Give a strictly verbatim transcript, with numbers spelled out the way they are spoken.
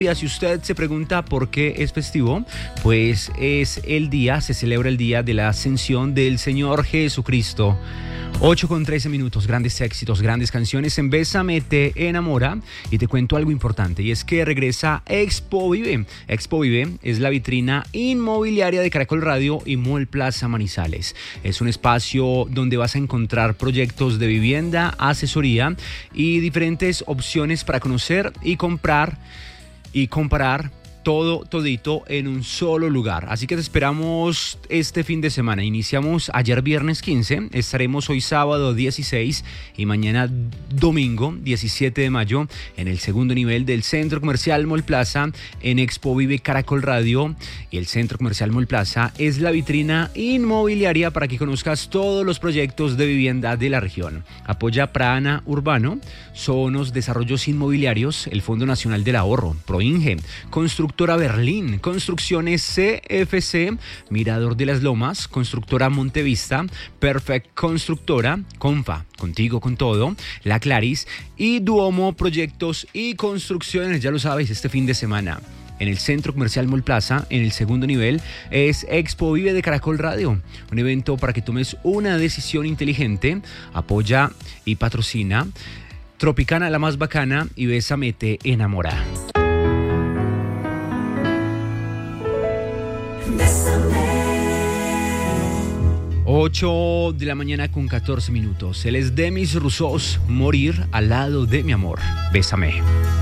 Si usted se pregunta por qué es festivo, pues es el día, se celebra el día de la ascensión del Señor Jesucristo. ocho con trece minutos, grandes éxitos, grandes canciones en Bésame te enamora. Y te cuento algo importante, y es que regresa Expo Vive. Expo Vive es la vitrina inmobiliaria de Caracol Radio y Mall Plaza Manizales. Es un espacio donde vas a encontrar proyectos de vivienda, asesoría y diferentes opciones para conocer y comprar y comparar todo, todito en un solo lugar. Así que te esperamos este fin de semana. Iniciamos ayer viernes quince, estaremos hoy sábado dieciséis y mañana domingo diecisiete de mayo en el segundo nivel del Centro Comercial Mall Plaza en Expo Vive Caracol Radio. Y el Centro Comercial Mall Plaza es la vitrina inmobiliaria para que conozcas todos los proyectos de vivienda de la región. Apoya Prana Urbano, Sonos Desarrollos Inmobiliarios, el Fondo Nacional del Ahorro, Proinge, Constructora Berlín, Construcciones C F C, Mirador de las Lomas, Constructora Montevista, Perfect Constructora, Confa, Contigo con Todo, La Claris y Duomo Proyectos y Construcciones. Ya lo sabes, este fin de semana en el Centro Comercial Mall Plaza, en el segundo nivel, es Expo Vive de Caracol Radio. Un evento para que tomes una decisión inteligente. Apoya y patrocina Tropicana, la más bacana, y Bésame te enamora. ocho de la mañana con catorce minutos. Él es Demis Roussos, Morir al lado de mi amor. Bésame.